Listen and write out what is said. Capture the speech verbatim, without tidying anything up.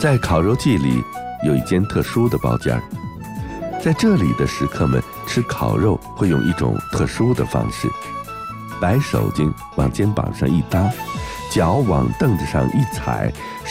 在烤肉季里，有一间特殊的包间儿，在这里的食客们吃烤肉会用一种特殊的方式，白手巾往肩膀上一搭，脚往凳子上一踩，